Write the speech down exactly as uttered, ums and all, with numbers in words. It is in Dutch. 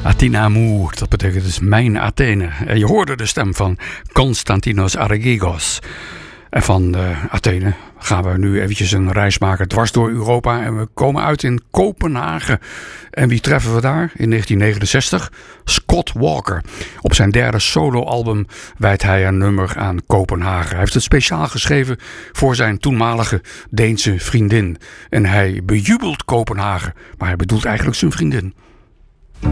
Athena Amour, dat betekent dus mijn Athene. En je hoorde de stem van Konstantinos Argigos. En van uh, Athene gaan we nu eventjes een reis maken dwars door Europa. En we komen uit in Kopenhagen. En wie treffen we daar? In negentien negenenzestig? Scott Walker. Op zijn derde soloalbum wijdt hij een nummer aan Kopenhagen. Hij heeft het speciaal geschreven voor zijn toenmalige Deense vriendin. En hij bejubelt Kopenhagen, maar hij bedoelt eigenlijk zijn vriendin.